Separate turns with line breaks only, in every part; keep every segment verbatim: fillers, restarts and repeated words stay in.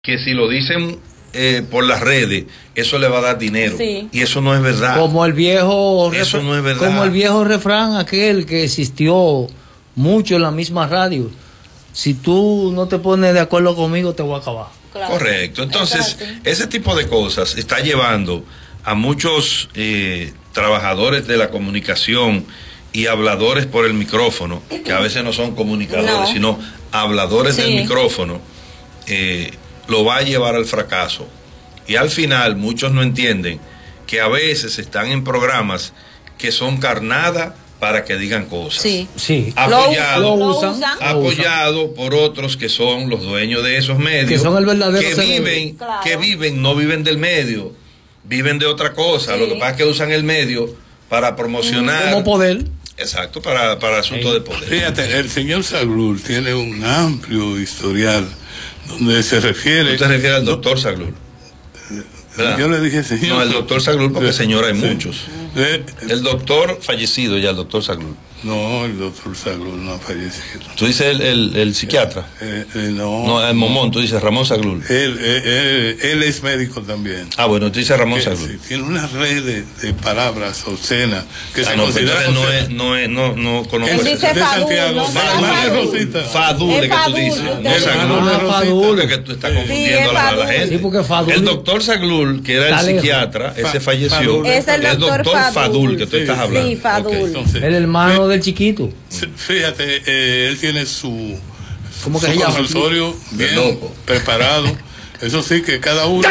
que si lo dicen eh, por las redes, eso le va a dar dinero.
Sí.
Y eso no es verdad.
Como el viejo
eso
refrán,
no es verdad.
Como el viejo refrán aquel que existió mucho en la misma radio. Si tú no te pones de acuerdo conmigo, te voy a acabar.
Claro.
Correcto. Entonces, ese tipo de cosas está llevando a muchos eh, trabajadores de la comunicación y habladores por el micrófono, que a veces no son comunicadores,
no.
sino habladores
Sí.
del micrófono, eh, lo va a llevar al fracaso. Y al final muchos no entienden que a veces están en programas que son carnada para que digan cosas.
Sí.
Sí.
Apoyado,
Lo
Lo
usan.
usan.
apoyado por otros que son los dueños de esos medios,
Que son el verdadero
que
cerebro.
viven,
Claro.
que viven, no viven del medio, viven de otra cosa.
Sí.
Lo que pasa es que usan el medio para promocionar.
Como poder.
Exacto, para, para asuntos
Sí.
de poder.
Fíjate, el señor Zaglul tiene un amplio historial donde se refiere.
¿Tú te refieres al doctor Zaglul? ¿Verdad?
Yo le dije señor.
No, el doctor Zaglul, porque señora hay
Sí.
muchos.
Eh,
El doctor fallecido ya, el doctor Zaglul.
no, el doctor Zaglul no ha fallecido.
¿Tú dices el, el, el psiquiatra?
Eh, eh, no.
No, el Momón, tú dices Ramón Zaglul.
Él, eh, él, él es médico también.
Ah, bueno, tú dices Ramón
Eh,
Zaglul.
sí, tiene una red de, de palabras obscenas que
Ah,
se
no, pues
considera
entonces no
obscena.
es, no es, no, no conozco
Él
ese.
dice
de
Fadul,
Santiago,
no,
de
no,
la hermana de
Fadul.
Rosita.
Fadule
Es
que tú
Fadul,
dices.
usted
No,
dice.
Zaglul.
Ah, Fadul.
Porque que tú estás
Sí,
confundiendo
es
a la, a la
Fadul.
gente.
Sí, porque Fadul-
El doctor Zaglul, que era el
Está lejos.
psiquiatra, ese
Fa-
falleció.
Fadul.
Es el doctor
Fadul.
Fadul.
que tú
Sí,
estás
sí.
hablando.
Sí, Fadul.
Ok.
Entonces,
El hermano del chiquito.
eh, fíjate, eh, él tiene su,
¿Cómo que
su
se llama?
consultorio
De
bien
loco.
preparado. Eso sí, que cada uno,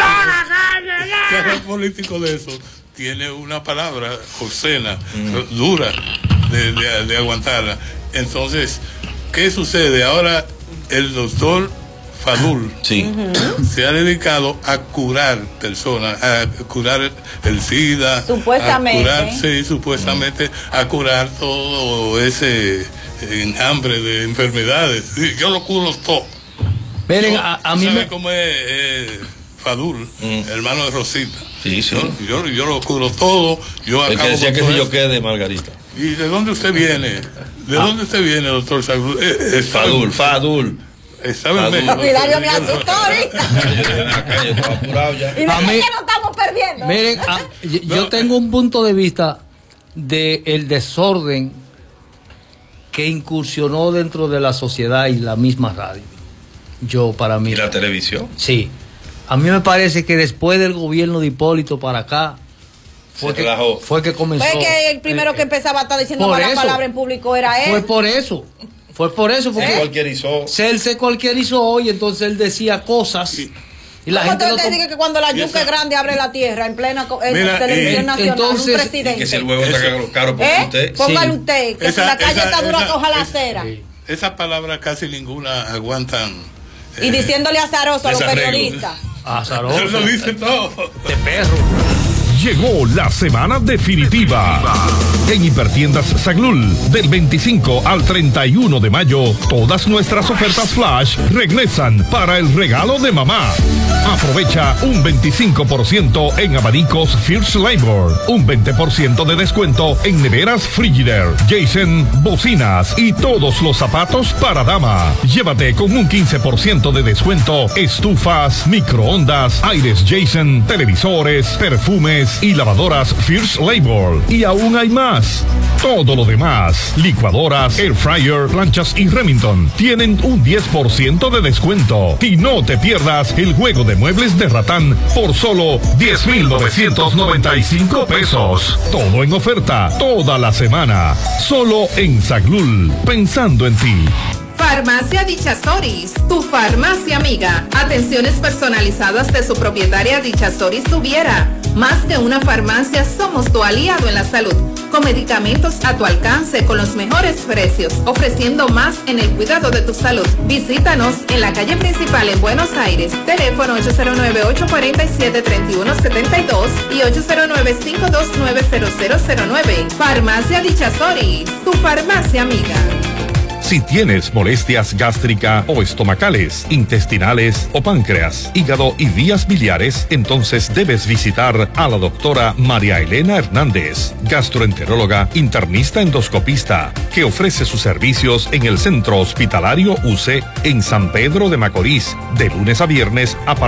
cada político de eso, tiene una palabra obscena,
Mm.
dura de, de, de aguantarla. Entonces, ¿qué sucede? Ahora el doctor Fadul
Sí.
se ha dedicado a curar personas, a curar el SIDA,
Supuestamente.
a curar, sí, supuestamente a curar todo ese enjambre de enfermedades. Sí, yo lo curo todo.
Miren,
Yo-
a, a
¿tú
mí
sabes
me...
cómo es eh, Fadul,
Mm.
hermano de Rosita?
Sí, sí.
Yo, yo, yo lo curo todo, yo
El
acabo
que decía
con
que
todo
si yo
eso.
quede de Margarita.
¿Y de dónde usted viene? ¿De dónde usted viene, doctor Fadul? Eh, eh,
Fadul, Fadul.
Estaba en
Fadul.
México.
Pilario me asustó ahorita.
Yo en la calle, estaba apurado ya.
Y no
A
es
mí-
que no estamos perdiendo.
Miren, a- yo, yo tengo un punto de vista de el desorden que incursionó dentro de la sociedad y la misma radio. Yo, para mí.
¿Y la televisión?
Sí. A mí me parece que después del gobierno de Hipólito para acá, fue,
Se
que,
relajó.
fue que comenzó.
Fue que el primero
eh,
que empezaba a estar diciendo
por
malas
eso.
palabras en público era él.
Fue por eso. Fue por eso,
Se
porque
cualquierizó.
él se cualquierizó y entonces él decía cosas. Y la
¿Cómo
gente
te
lo
te
tom-
dice que cuando la
Y
yuca
esa-
grande abre la tierra en plena co- en
Mira,
televisión
y-
nacional,
entonces-
un
Y
presidente?
que si el huevo está caro, caro por
¿Eh?
usted.
Póngale
Sí.
usted, que
Esa-
si la calle
esa-
está dura,
esa-
coja la
esa-
acera.
Sí.
Esas palabras casi ninguna aguantan.
Y
eh,
diciéndole azaroso a los
Desarreglo.
periodistas.
Azaroso.
Lo dice todo.
De perro.
Llegó la semana definitiva. En Hipertiendas Zaglul, del veinticinco al treinta y uno de mayo, todas nuestras ofertas flash regresan para el regalo de mamá. Aprovecha un veinticinco por ciento en abanicos First Labor, un veinte por ciento de descuento en neveras Frigidaire, Jason, bocinas y todos los zapatos para dama. Llévate con un quince por ciento de descuento estufas, microondas, aires Jason, televisores, perfumes y lavadoras First Labor. Y aún hay más. Todo lo demás, licuadoras, air fryer, planchas y Remington, tienen un diez por ciento de descuento. Y no te pierdas el juego de muebles de Ratán por solo diez mil novecientos noventa y cinco pesos. Todo en oferta, toda la semana. Solo en Zaglul, pensando en ti.
Farmacia Dicha Soris, tu farmacia amiga. Atenciones personalizadas de su propietaria Dicha Soris Tuviera. Más que una farmacia, somos tu aliado en la salud. Con medicamentos a tu alcance, con los mejores precios, ofreciendo más en el cuidado de tu salud. Visítanos en la calle principal en Buenos Aires. Teléfono ocho cero nueve, ocho cuatro siete, tres uno siete dos y ocho cero nueve, cinco dos nueve, cero cero cero nueve. Farmacia Dicha Soris, tu farmacia amiga.
Si tienes molestias gástrica o estomacales, intestinales o páncreas, hígado y vías biliares, entonces debes visitar a la doctora María Elena Hernández, gastroenteróloga, internista endoscopista, que ofrece sus servicios en el Centro Hospitalario U C en San Pedro de Macorís, de lunes a viernes a partir